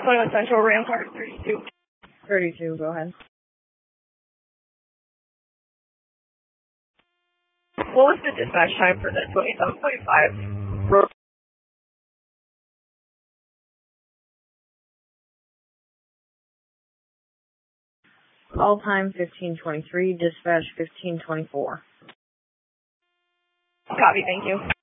21 Central, Ram Car 32. 32, go ahead. What was the dispatch time for the 27.5 road? Call time 1523, dispatch 1524. Copy, thank you.